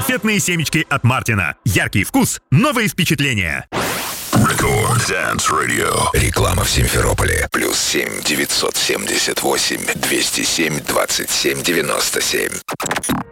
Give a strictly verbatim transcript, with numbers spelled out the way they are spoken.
Конфетные семечки от Мартина. Яркий вкус, новые впечатления. Record Dance Radio. Реклама в Симферополе. Плюс семь девятьсот семьдесят восемь двести семь двадцать семь девяносто семь.